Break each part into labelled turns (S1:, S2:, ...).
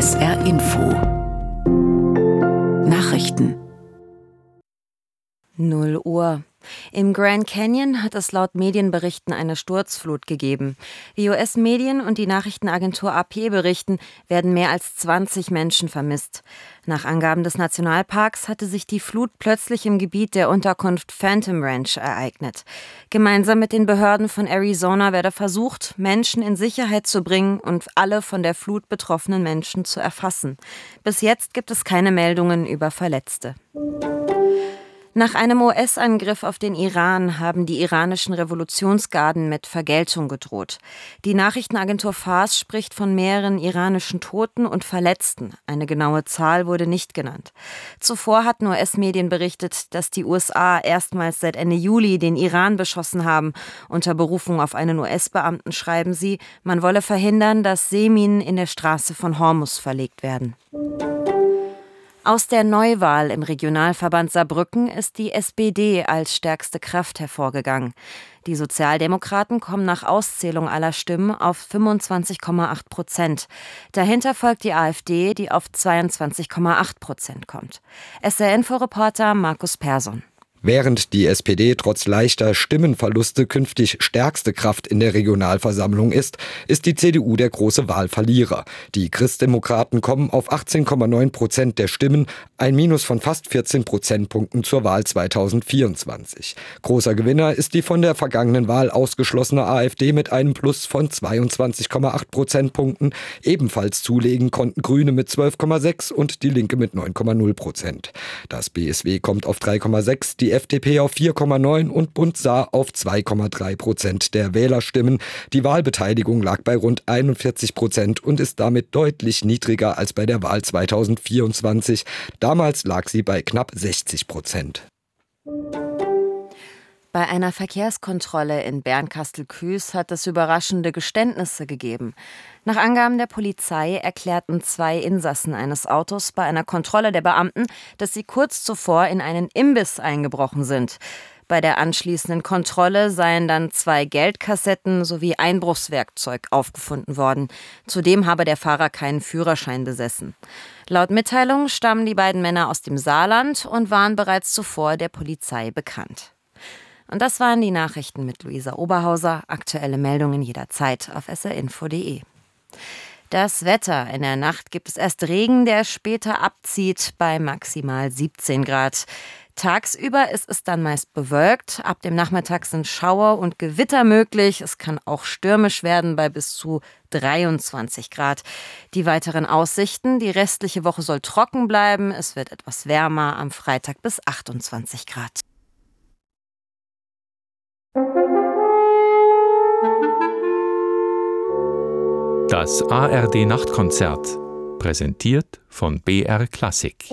S1: SR Info Nachrichten
S2: 0 Uhr. Im Grand Canyon hat es laut Medienberichten eine Sturzflut gegeben. Wie US-Medien und die Nachrichtenagentur AP berichten, werden mehr als 20 Menschen vermisst. Nach Angaben des Nationalparks hatte sich die Flut plötzlich im Gebiet der Unterkunft Phantom Ranch ereignet. Gemeinsam mit den Behörden von Arizona werde versucht, Menschen in Sicherheit zu bringen und alle von der Flut betroffenen Menschen zu erfassen. Bis jetzt gibt es keine Meldungen über Verletzte. Nach einem US-Angriff auf den Iran haben die iranischen Revolutionsgarden mit Vergeltung gedroht. Die Nachrichtenagentur Fars spricht von mehreren iranischen Toten und Verletzten. Eine genaue Zahl wurde nicht genannt. Zuvor hatten US-Medien berichtet, dass die USA erstmals seit Ende Juli den Iran beschossen haben. Unter Berufung auf einen US-Beamten schreiben sie, man wolle verhindern, dass Seeminen in der Straße von Hormuz verlegt werden. Aus der Neuwahl im Regionalverband Saarbrücken ist die SPD als stärkste Kraft hervorgegangen. Die Sozialdemokraten kommen nach Auszählung aller Stimmen auf 25,8%. Dahinter folgt die AfD, die auf 22,8% kommt. SR-Info-Reporter Markus Persson.
S3: Während die SPD trotz leichter Stimmenverluste künftig stärkste Kraft in der Regionalversammlung ist die CDU der große Wahlverlierer. Die Christdemokraten kommen auf 18,9% der Stimmen, ein Minus von fast 14 Prozentpunkten zur Wahl 2024. Großer Gewinner ist die von der vergangenen Wahl ausgeschlossene AfD mit einem Plus von 22,8 Prozentpunkten. Ebenfalls zulegen konnten Grüne mit 12,6 und die Linke mit 9,0%. Das BSW kommt auf 3,6, die FDP auf 4,9 und Bund Saar auf 2,3% der Wählerstimmen. Die Wahlbeteiligung lag bei rund 41% und ist damit deutlich niedriger als bei der Wahl 2024. Damals lag sie bei knapp 60%.
S2: Bei einer Verkehrskontrolle in Bernkastel-Kues hat es überraschende Geständnisse gegeben. Nach Angaben der Polizei erklärten 2 Insassen eines Autos bei einer Kontrolle der Beamten, dass sie kurz zuvor in einen Imbiss eingebrochen sind. Bei der anschließenden Kontrolle seien dann 2 Geldkassetten sowie Einbruchswerkzeug aufgefunden worden. Zudem habe der Fahrer keinen Führerschein besessen. Laut Mitteilung stammen die beiden Männer aus dem Saarland und waren bereits zuvor der Polizei bekannt. Und das waren die Nachrichten mit Luisa Oberhauser. Aktuelle Meldungen jederzeit auf srinfo.de. Das Wetter. In der Nacht gibt es erst Regen, der später abzieht bei maximal 17 Grad. Tagsüber ist es dann meist bewölkt. Ab dem Nachmittag sind Schauer und Gewitter möglich. Es kann auch stürmisch werden bei bis zu 23 Grad. Die weiteren Aussichten. Die restliche Woche soll trocken bleiben. Es wird etwas wärmer, am Freitag bis 28 Grad.
S4: Das ARD-Nachtkonzert, präsentiert von BR Klassik.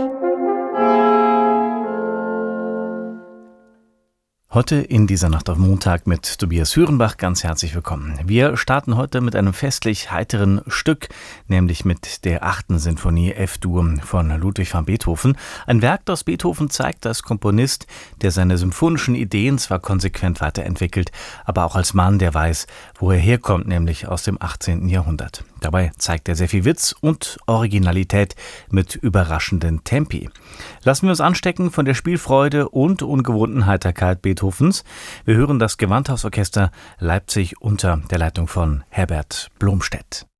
S5: Heute in dieser Nacht auf Montag mit Tobias Hürenbach ganz herzlich willkommen. Wir starten heute mit einem festlich heiteren Stück, nämlich mit der 8. Sinfonie F-Dur von Ludwig van Beethoven. Ein Werk, das Beethoven zeigt als Komponist, der seine symphonischen Ideen zwar konsequent weiterentwickelt, aber auch als Mann, der weiß, wo er herkommt, nämlich aus dem 18. Jahrhundert. Dabei zeigt er sehr viel Witz und Originalität mit überraschenden Tempi. Lassen wir uns anstecken von der Spielfreude und ungewohnten Heiterkeit Beethovens. Wir hören das Gewandhausorchester Leipzig unter der Leitung von Herbert Blomstedt.